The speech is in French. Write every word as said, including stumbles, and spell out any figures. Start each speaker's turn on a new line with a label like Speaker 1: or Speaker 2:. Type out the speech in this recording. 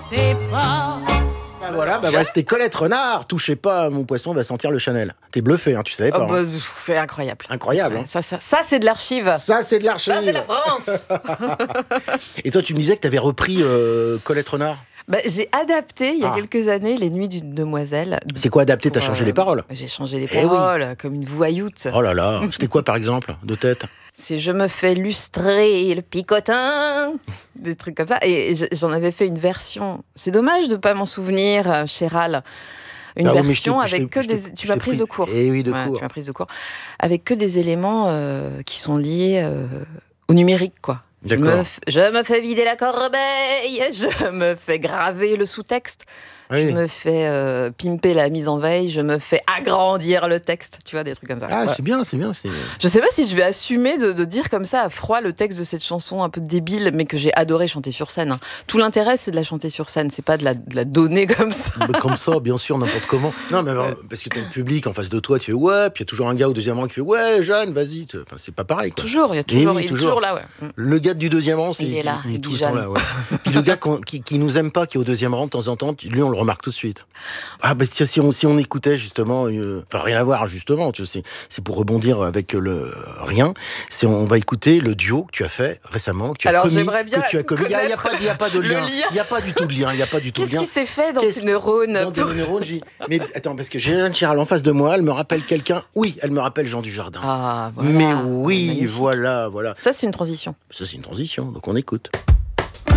Speaker 1: tes pas.
Speaker 2: Ah, voilà, bah, bah, c'était Colette Renard. Touchez pas, mon poisson va sentir le Chanel. T'es bluffé, hein, tu savais pas.
Speaker 3: Oh, bah,
Speaker 2: hein.
Speaker 3: c'est incroyable.
Speaker 2: Incroyable. Hein.
Speaker 3: Ça, ça, ça, c'est de l'archive.
Speaker 2: Ça, c'est de l'archive.
Speaker 3: Ça, c'est la France.
Speaker 2: Et toi, tu me disais que t'avais repris euh, Colette Renard.
Speaker 3: Bah, j'ai adapté il y a
Speaker 2: Ah.
Speaker 3: quelques années Les Nuits d'une demoiselle.
Speaker 2: C'est quoi adapté? T'as
Speaker 3: Pour,
Speaker 2: changé
Speaker 3: euh,
Speaker 2: les paroles?
Speaker 3: J'ai changé les
Speaker 2: Eh oui.
Speaker 3: paroles, comme une voyoute.
Speaker 2: Oh là là. C'était quoi, par exemple, de tête?
Speaker 3: C'est je me fais lustrer le picotin, des trucs comme ça. Et j'en avais fait une version. C'est dommage de ne pas m'en souvenir, Chéral. Une
Speaker 2: Ah oui, mais
Speaker 3: version
Speaker 2: je t'ai- je
Speaker 3: avec
Speaker 2: t'ai-
Speaker 3: que
Speaker 2: je t'ai-
Speaker 3: des. Tu
Speaker 2: je
Speaker 3: m'as
Speaker 2: t'ai
Speaker 3: prise
Speaker 2: pris-
Speaker 3: de cours.
Speaker 2: Eh oui, de
Speaker 3: Ouais,
Speaker 2: cours.
Speaker 3: tu m'as prise de cours. Avec que des éléments euh, qui sont liés euh, au numérique, quoi. Je
Speaker 2: D'accord.
Speaker 3: me, f- je me fais vider la corbeille, je me fais graver le sous-texte,
Speaker 2: Oui.
Speaker 3: je me fais euh, pimper la mise en veille, je me fais agrandir le texte, tu vois, des trucs comme ça.
Speaker 2: Ah,
Speaker 3: Voilà.
Speaker 2: c'est bien, c'est bien. C'est...
Speaker 3: Je sais pas si je vais assumer de, de dire comme ça à froid le texte de cette chanson un peu débile, mais que j'ai adoré chanter sur scène. hein. Tout l'intérêt, c'est de la chanter sur scène, c'est pas de la, de la donner comme ça.
Speaker 2: Comme ça, bien sûr, n'importe comment. Non, mais alors, parce que t'as le public en face de toi, tu fais ouais, puis il y a toujours un gars au deuxième rang qui fait ouais, Jeanne, vas-y. Enfin, c'est pas pareil, quoi.
Speaker 3: Toujours, il y a
Speaker 2: Eh
Speaker 3: toujours,
Speaker 2: oui,
Speaker 3: il est
Speaker 2: toujours.
Speaker 3: toujours là, ouais. Mm.
Speaker 2: Le gars du deuxième rang, c'est,
Speaker 3: Il est là,
Speaker 2: il, est
Speaker 3: il
Speaker 2: tout
Speaker 3: dit
Speaker 2: le temps
Speaker 3: Jeanne.
Speaker 2: là. Ouais. Puis le gars qu'on- qui, qui nous aime pas, qui est au deuxième rang de temps en temps, lui, on le remarque tout de suite. Ah, bah si, si on, si on écoutait justement, euh, enfin rien à voir justement, tu sais, c'est, c'est pour rebondir avec le rien. C'est on va écouter le duo que tu as fait récemment, que tu as
Speaker 3: Alors,
Speaker 2: commis,
Speaker 3: j'aimerais bien
Speaker 2: que tu as commis. Il y a, il y a pas, il y a pas de
Speaker 3: le
Speaker 2: lien.
Speaker 3: lien.
Speaker 2: Il y a pas du tout de lien. Il y a pas du tout de
Speaker 3: Qu'est-ce
Speaker 2: lien.
Speaker 3: qui s'est fait dans
Speaker 2: Qu'est-ce-
Speaker 3: tes neurones
Speaker 2: Dans tes
Speaker 3: pour-
Speaker 2: neurones, j'ai- Mais attends, parce que j'ai Jeanne Chiral en face de moi, elle me rappelle quelqu'un. Oui, elle me rappelle Jean Dujardin.
Speaker 3: Ah, voilà.
Speaker 2: Mais oui,
Speaker 3: Magnifique.
Speaker 2: voilà, voilà.
Speaker 3: Ça, c'est une transition.
Speaker 2: Ça, c'est une transition, donc on écoute.